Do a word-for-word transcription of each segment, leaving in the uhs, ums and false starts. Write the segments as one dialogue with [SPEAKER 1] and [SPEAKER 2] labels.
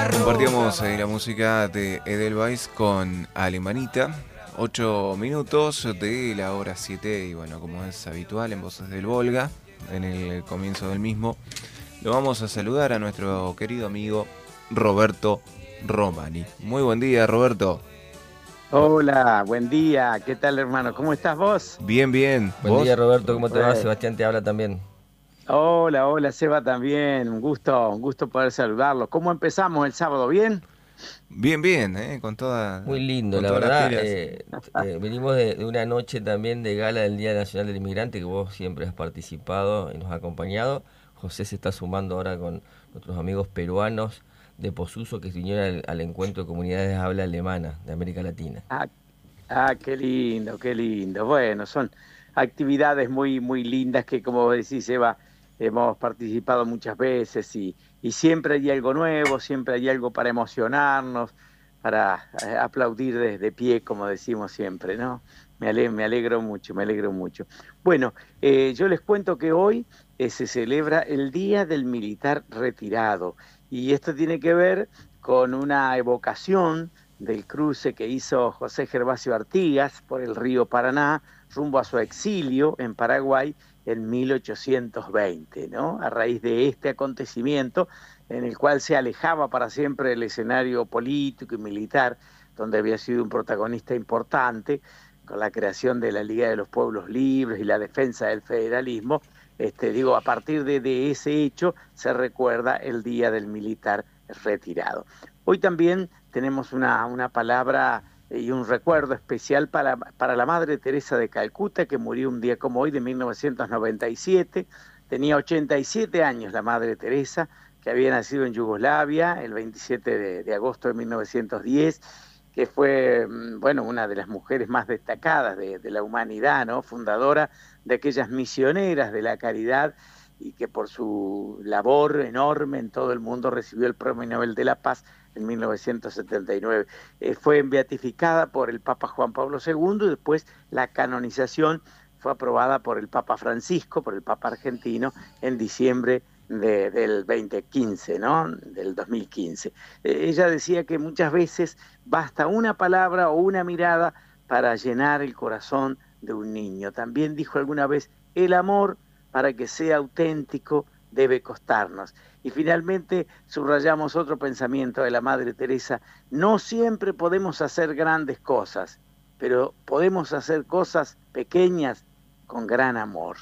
[SPEAKER 1] Compartíamos eh, la música de Edelweiss con Alemanita. Ocho minutos de la hora siete y bueno, como es habitual en Voces del Volga, en el comienzo del mismo, lo vamos a saludar a nuestro querido amigo Roberto Romani. Muy buen día, Roberto.
[SPEAKER 2] Hola, buen día. ¿Qué tal, hermano? ¿Cómo estás vos?
[SPEAKER 1] Bien, bien.
[SPEAKER 3] Buen
[SPEAKER 1] ¿Vos?
[SPEAKER 3] día, Roberto. ¿Cómo te va?
[SPEAKER 2] Pues,
[SPEAKER 3] Sebastián te habla también.
[SPEAKER 2] hola, hola, Seba también. Un gusto, un gusto poder saludarlo. ¿Cómo empezamos el sábado? ¿Bien?
[SPEAKER 1] Bien, bien, ¿eh? Con, toda,
[SPEAKER 3] Muy lindo,
[SPEAKER 1] con
[SPEAKER 3] la
[SPEAKER 1] todas las
[SPEAKER 3] verdad.
[SPEAKER 1] pilas.
[SPEAKER 3] Eh, eh, venimos de, de una noche también de gala del Día Nacional del Inmigrante, que vos siempre has participado y nos has acompañado. José se está sumando ahora con nuestros amigos peruanos de Posuso, que se unieron al, al encuentro de comunidades de habla alemana de América Latina.
[SPEAKER 2] Ah, ah, qué lindo, qué lindo. Bueno, son actividades muy, muy lindas que, como decís, Eva, hemos participado muchas veces y, y siempre hay algo nuevo, siempre hay algo para emocionarnos, para eh, aplaudir desde pie, como decimos siempre, ¿no? Me ale- me alegro mucho, me alegro mucho. Bueno, eh, yo les cuento que hoy eh, se celebra el Día del Militar Retirado y esto tiene que ver con una evocación del cruce que hizo José Gervasio Artigas por el río Paraná rumbo a su exilio en Paraguay en mil ochocientos veinte, ¿no? A raíz de este acontecimiento en el cual se alejaba para siempre del escenario político y militar, donde había sido un protagonista importante con la creación de la Liga de los Pueblos Libres y la defensa del federalismo. Este, digo, a partir de, de ese hecho se recuerda el Día del Militar Retirado. Hoy también tenemos una, una palabra y un recuerdo especial para, para la Madre Teresa de Calcuta, que murió un día como hoy de mil novecientos noventa y siete. Tenía ochenta y siete años la Madre Teresa, que había nacido en Yugoslavia el veintisiete de, de agosto de mil novecientos diez, que fue, bueno, una de las mujeres más destacadas de, de la humanidad, ¿no? Fundadora de aquellas misioneras de la caridad y que por su labor enorme en todo el mundo recibió el Premio Nobel de la Paz en mil novecientos setenta y nueve. Eh, fue beatificada por el Papa Juan Pablo segundo y después la canonización fue aprobada por el Papa Francisco, por el Papa argentino, en diciembre de, del veinte quince, ¿no? Del dos mil quince. Eh, ella decía que muchas veces basta una palabra o una mirada para llenar el corazón de un niño. También dijo alguna vez, el amor, para que sea auténtico, debe costarnos. Y finalmente subrayamos otro pensamiento de la Madre Teresa: no siempre podemos hacer grandes cosas, pero podemos hacer cosas pequeñas con gran amor.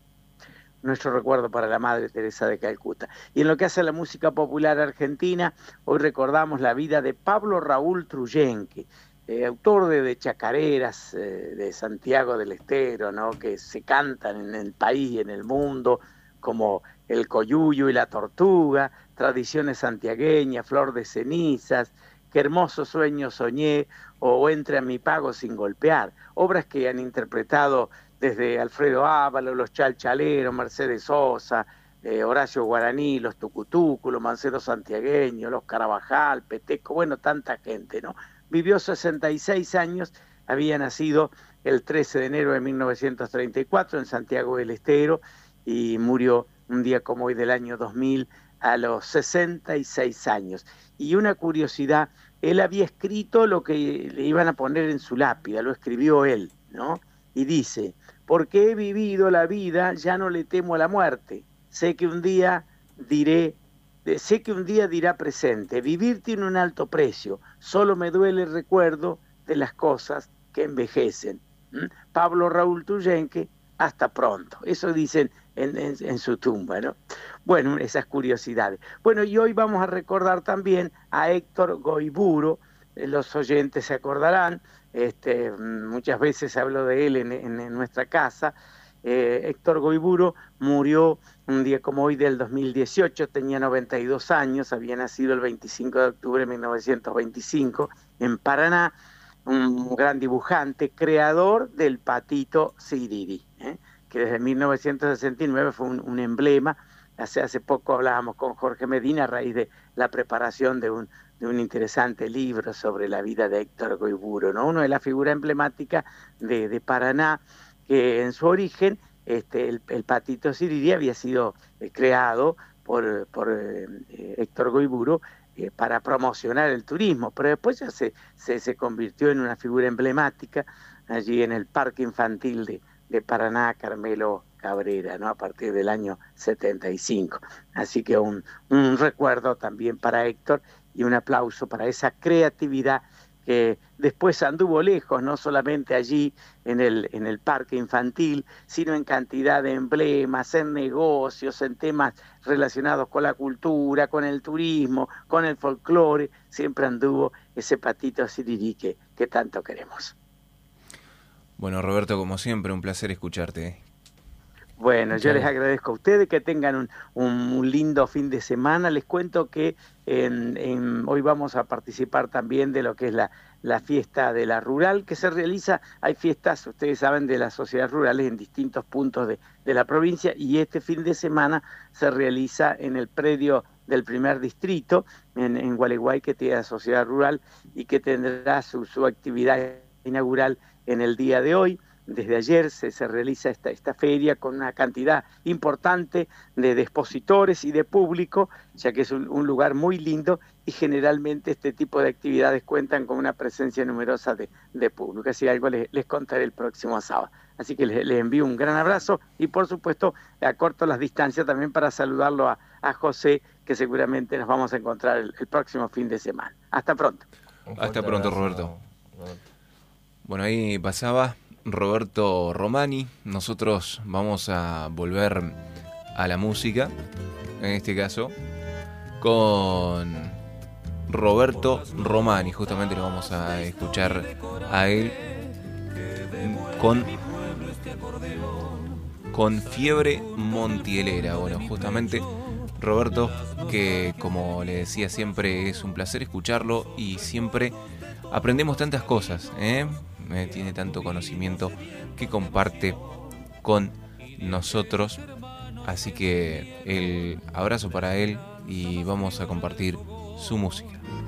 [SPEAKER 2] Nuestro recuerdo para la Madre Teresa de Calcuta. Y en lo que hace a la música popular argentina, hoy recordamos la vida de Pablo Raúl Truyenque, eh, autor de, de chacareras eh, de Santiago del Estero, ¿no? Que se cantan en el país y en el mundo, como el coyuyo y la tortuga, tradiciones santiagueñas, flor de cenizas, qué hermoso sueño soñé, o entre a mi pago sin golpear, obras que han interpretado desde Alfredo Ábalos, los Chalchaleros, Mercedes Sosa, eh, Horacio Guaraní, los Tucutucu, los Manceros Santiagueños, los Carabajal, Peteco, bueno, tanta gente, ¿no? Vivió sesenta y seis años, había nacido el trece de enero de mil novecientos treinta y cuatro en Santiago del Estero y murió un día como hoy del año dos mil a los sesenta y seis años. Y una curiosidad, él había escrito lo que le iban a poner en su lápida, lo escribió él, ¿no? Y dice: porque he vivido la vida, ya no le temo a la muerte. Sé que un día diré, sé que un día dirá presente, vivir tiene un alto precio, solo me duele el recuerdo de las cosas que envejecen. ¿Mm? Pablo Raúl Truyenque, hasta pronto. Eso dicen en, en, en su tumba, ¿no? Bueno, esas curiosidades. Bueno, y hoy vamos a recordar también a Héctor Goiburu. Los oyentes se acordarán, este, muchas veces hablo de él en, en, en nuestra casa. Eh, Héctor Goiburu murió un día como hoy del dos mil dieciocho, tenía noventa y dos años, había nacido el veinticinco de octubre de mil novecientos veinticinco en Paraná, un gran dibujante, creador del Patito Siriri, ¿eh? que desde mil novecientos sesenta y nueve fue un, un emblema. Hace, hace poco hablábamos con Jorge Medina a raíz de la preparación de un, de un interesante libro sobre la vida de Héctor Goiburu, ¿no? Uno de las figuras emblemáticas de, de Paraná, que en su origen este, el, el Patito Siriri había sido eh, creado por, por eh, Héctor Goiburu eh, para promocionar el turismo, pero después ya se, se, se convirtió en una figura emblemática allí en el Parque Infantil de, de Paraná, Carmelo Cabrera, ¿no? A partir del año setenta y cinco. Así que un, un recuerdo también para Héctor y un aplauso para esa creatividad que después anduvo lejos, no solamente allí en el, en el parque infantil, sino en cantidad de emblemas, en negocios, en temas relacionados con la cultura, con el turismo, con el folclore. Siempre anduvo ese patito Sirirí que, que tanto queremos.
[SPEAKER 1] Bueno, Roberto, como siempre, un placer escucharte, ¿eh?
[SPEAKER 2] Bueno, yo les agradezco a ustedes, que tengan un, un, un lindo fin de semana. Les cuento que en, en, hoy vamos a participar también de lo que es la, la fiesta de la rural, que se realiza, hay fiestas, ustedes saben, de las sociedades rurales en distintos puntos de, de la provincia, y este fin de semana se realiza en el predio del primer distrito, en, en Gualeguay, que tiene la sociedad rural y que tendrá su, su actividad inaugural en el día de hoy. Desde ayer se, se realiza esta, esta feria con una cantidad importante de, de expositores y de público, ya que es un, un lugar muy lindo y generalmente este tipo de actividades cuentan con una presencia numerosa de, de público. Así algo les, les contaré el próximo sábado. Así que les, les envío un gran abrazo y por supuesto acorto las distancias también para saludarlo a, a José, que seguramente nos vamos a encontrar el, el próximo fin de semana. Hasta pronto.
[SPEAKER 1] Hasta pronto, Roberto. Bueno, ahí pasaba Roberto Romani. Nosotros vamos a volver a la música, en este caso con Roberto Romani. Justamente lo vamos a escuchar a él con con Fiebre Montielera. Bueno, justamente Roberto, que como le decía, siempre es un placer escucharlo y siempre aprendemos tantas cosas, ¿eh? Tiene tanto conocimiento que comparte con nosotros, así que el abrazo para él y vamos a compartir su música.